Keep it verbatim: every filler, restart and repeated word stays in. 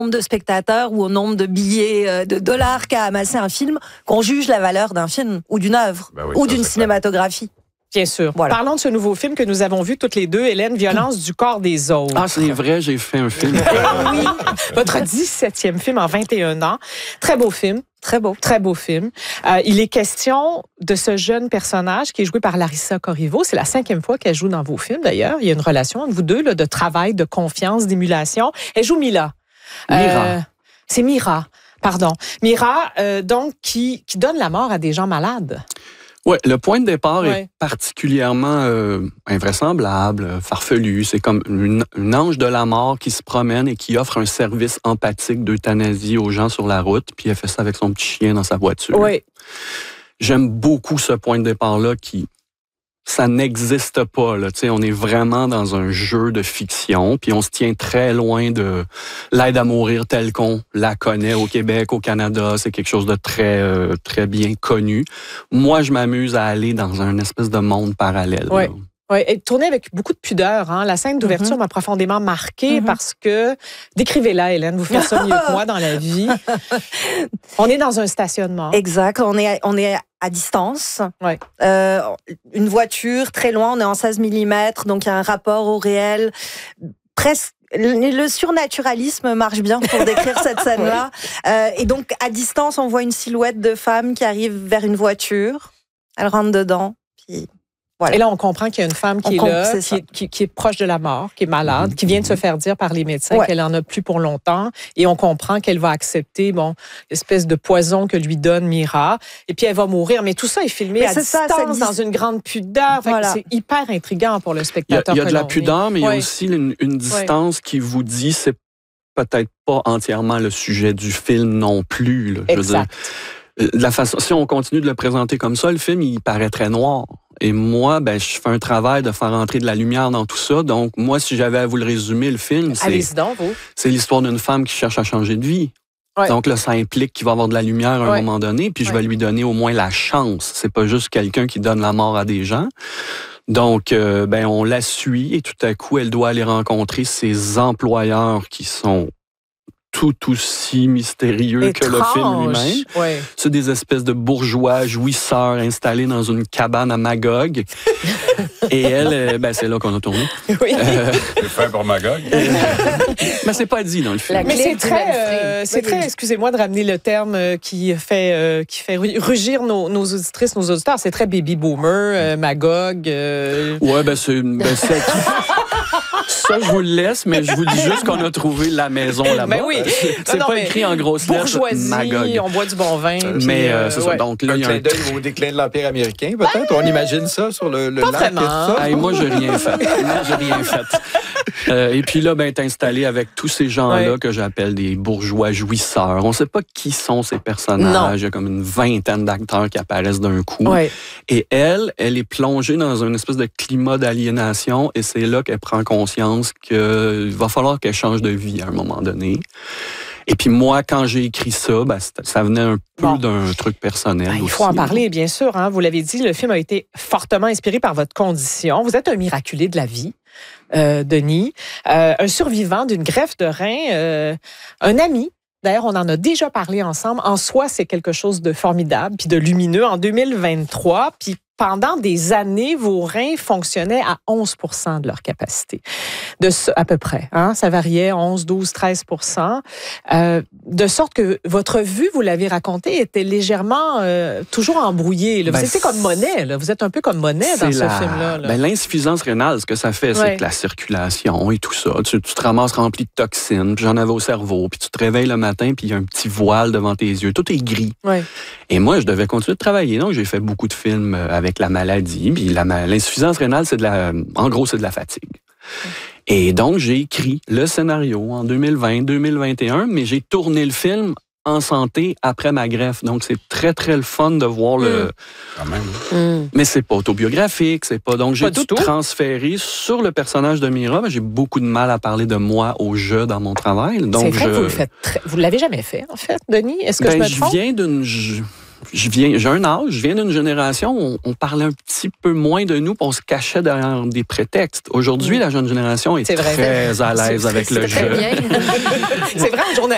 nombre de spectateurs ou au nombre de billets de dollars qu'a amassé un film qu'on juge la valeur d'un film ou d'une œuvre ben oui, ou d'une cinématographie. Bien sûr. Voilà. Parlons de ce nouveau film que nous avons vu toutes les deux, Hélène, Violence du corps des autres. Ah, c'est vrai, j'ai fait un film. Oui, votre dix-septième film en vingt et un ans. Très beau film. Très beau. Très beau film. Euh, il est question de ce jeune personnage qui est joué par Larissa Corriveau. C'est la cinquième fois qu'elle joue dans vos films, d'ailleurs. Il y a une relation entre vous deux, là, de travail, de confiance, d'émulation. Elle joue Mila. Mira. Euh, c'est Mira, pardon. Mira, euh, donc, qui, qui donne la mort à des gens malades. Oui, le point de départ ouais. est particulièrement euh, invraisemblable, farfelu. C'est comme une, une ange de la mort qui se promène et qui offre un service empathique d'euthanasie aux gens sur la route, puis elle fait ça avec son petit chien dans sa voiture. Oui. J'aime beaucoup ce point de départ-là qui... Ça n'existe pas, là. Tu sais, on est vraiment dans un jeu de fiction, puis on se tient très loin de l'aide à mourir telle qu'on la connaît au Québec, au Canada. C'est quelque chose de très, euh, très bien connu. Moi, je m'amuse à aller dans un espèce de monde parallèle. Oui. Oui, et tourné avec beaucoup de pudeur. Hein. La scène d'ouverture mm-hmm. m'a profondément marquée mm-hmm. parce que... Décrivez-la, Hélène, vous faites ça mieux que moi dans la vie. On est dans un stationnement. Exact, on est, on est à distance. Ouais. Euh, une voiture, très loin, on est en seize millimètres, donc il y a un rapport au réel presque... Le surnaturalisme marche bien pour décrire cette scène-là. Ouais. Euh, et donc, à distance, on voit une silhouette de femme qui arrive vers une voiture. Elle rentre dedans, puis... Voilà. Et là, on comprend qu'il y a une femme qui on est là, qui est, qui, qui est proche de la mort, qui est malade, mmh. qui vient de se faire dire par les médecins ouais. qu'elle en a plus pour longtemps. Et on comprend qu'elle va accepter, bon, l'espèce de poison que lui donne Mira. Et puis, elle va mourir. Mais tout ça est filmé mais à distance, ça, dit... dans une grande pudeur. Voilà. C'est hyper intriguant pour le spectateur. Il y a, il y a de la pudeur, mais il ouais. y a aussi une, une distance ouais. qui vous dit c'est peut-être pas entièrement le sujet du film non plus. Là, je veux dire. La façon, si on continue de le présenter comme ça, le film, il paraît très noir. Et moi, ben, je fais un travail de faire entrer de la lumière dans tout ça. Donc, moi, si j'avais à vous le résumer, le film, c'est, Allez-y donc, vous. c'est l'histoire d'une femme qui cherche à changer de vie. Ouais. Donc là, ça implique qu'il va avoir de la lumière à un ouais. moment donné, puis je ouais. vais lui donner au moins la chance. C'est pas juste quelqu'un qui donne la mort à des gens. Donc, euh, ben, on la suit et tout à coup, elle doit aller rencontrer ses employeurs qui sont tout aussi mystérieux Étrange. Que le film lui-même. Ouais. C'est des espèces de bourgeois jouisseurs installés dans une cabane à Magog. Et elle, ben, c'est là qu'on a tourné. Oui. Euh, c'est fait pour Magog. Mais c'est pas dit dans le film. Mais c'est très, euh, c'est très, excusez-moi de ramener le terme qui fait, euh, qui fait rugir nos, nos auditrices, nos auditeurs. C'est très baby boomer, euh, Magog. Euh... Ouais, ben c'est... Ben, c'est... Ça, je vous le laisse, mais je vous dis juste qu'on a trouvé la maison là-bas. Ben oui. C'est non, pas non, écrit en grosses lettres. Bourgeoisie, on boit du bon vin. Puis, mais euh, c'est ouais. ça. Donc, là, un il y a clin un d'œil au déclin de l'Empire américain, peut-être? Ben, on imagine ça sur le, le pas lac et tout ça? Hey, moi, j'ai rien fait. Moi, j'ai rien fait. Euh, et puis là, ben, t'es installé avec tous ces gens-là ouais. que j'appelle des bourgeois jouisseurs. On ne sait pas qui sont ces personnages. Non. Il y a comme une vingtaine d'acteurs qui apparaissent d'un coup. Ouais. Et elle, elle est plongée dans une espèce de climat d'aliénation et c'est là qu'elle prend conscience qu'il va falloir qu'elle change de vie à un moment donné. Et puis moi, quand j'ai écrit ça, ben, ça venait un peu bon. d'un truc personnel ben, il aussi. faut en parler, bien sûr. Hein. Vous l'avez dit, le film a été fortement inspiré par votre condition. Vous êtes un miraculé de la vie, euh, Denis. Euh, un survivant d'une greffe de rein, euh, un ami. D'ailleurs, on en a déjà parlé ensemble. En soi, c'est quelque chose de formidable puis de lumineux. En deux mille vingt-trois, puis pendant des années, vos reins fonctionnaient à onze pour cent de leur capacité. De ce, à peu près. Hein? Ça variait onze, douze, treize pour cent. Euh, de sorte que votre vue, vous l'avez raconté, était légèrement euh, toujours embrouillée. Là. Vous ben, étiez comme Monet. Là. Vous êtes un peu comme Monet dans la, ce film-là. Là. Ben, l'insuffisance rénale, ce que ça fait, c'est ouais. que la circulation et tout ça. Tu, tu te ramasses rempli de toxines, puis j'en avais au cerveau, puis tu te réveilles le matin, puis il y a un petit voile devant tes yeux. Tout est gris. Ouais. Et moi, je devais continuer de travailler. Donc, j'ai fait beaucoup de films avec la maladie. Puis la, l'insuffisance rénale, c'est de la, en gros, c'est de la fatigue. Okay. Et donc, j'ai écrit le scénario en deux mille vingt, deux mille vingt et un, mais j'ai tourné le film en santé après ma greffe. Donc, c'est très, très le fun de voir mmh. le... Quand même. Mmh. Mais c'est pas autobiographique, c'est pas... Donc, j'ai pas dû transférer sur le personnage de Mira. J'ai beaucoup de mal à parler de moi au jeu dans mon travail. Donc, c'est vrai je... que vous le faites très... Vous l'avez jamais fait, en fait, Denis? Est-ce que ben, je me trompe? Je viens d'une... Je... Je viens, j'ai un âge, je viens d'une génération où on, on parlait un petit peu moins de nous, puis on se cachait derrière des prétextes. Aujourd'hui, mmh. la jeune génération est, est très vrai. à l'aise avec c'est le jeu. C'est vrai, un journaliste.